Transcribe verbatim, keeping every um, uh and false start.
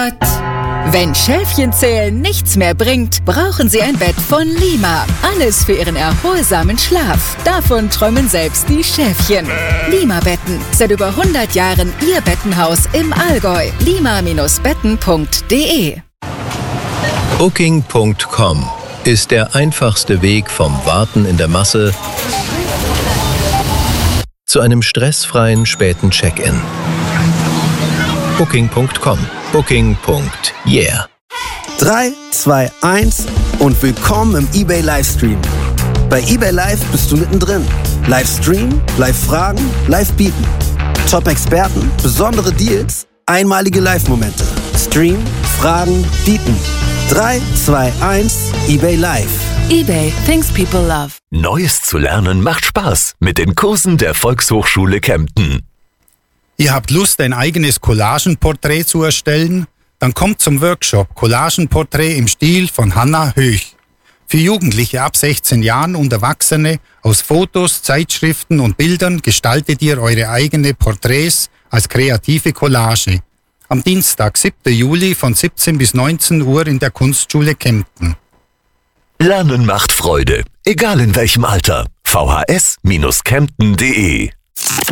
Gott. Wenn Schäfchenzählen nichts mehr bringt, brauchen Sie ein Bett von Lima. Alles für Ihren erholsamen Schlaf. Davon träumen selbst die Schäfchen. Lima-Betten. Seit über hundert Jahren Ihr Bettenhaus im Allgäu. lima Betten punkt de. Booking punkt com ist der einfachste Weg vom Warten in der Masse zu einem stressfreien späten Check-in. Booking punkt com. Booking. Yeah. drei, zwei, eins und willkommen im eBay Livestream. Bei eBay Live bist du mittendrin. Livestream, Live-Fragen, Live-Bieten. Top-Experten, besondere Deals, einmalige Live-Momente. Stream, Fragen, Bieten. drei, zwei, eins, eBay Live. eBay, things people love. Neues zu lernen macht Spaß mit den Kursen der Volkshochschule Kempten. Ihr habt Lust, ein eigenes Collagenporträt zu erstellen? Dann kommt zum Workshop Collagenporträt im Stil von Hannah Höch. Für Jugendliche ab sechzehn Jahren und Erwachsene aus Fotos, Zeitschriften und Bildern gestaltet ihr eure eigene Porträts als kreative Collage. Am Dienstag, siebten Juli von siebzehn bis neunzehn Uhr in der Kunstschule Kempten. Lernen macht Freude, egal in welchem Alter. v h s Bindestrich kempten punkt de